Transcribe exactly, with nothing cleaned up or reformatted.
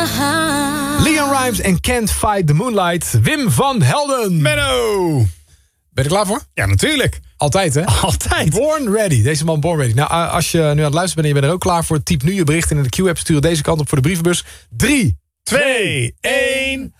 Leon Rimes en Can't Fight the Moonlight. Wim van Helden. Menno! Ben je er klaar voor? Ja, natuurlijk. Altijd, hè? Altijd. Born ready. Deze man born ready. Nou, als je nu aan het luisteren bent en je bent er ook klaar voor, typ nu je bericht in de Q-app, stuur deze kant op voor de brievenbus. drie, twee, één...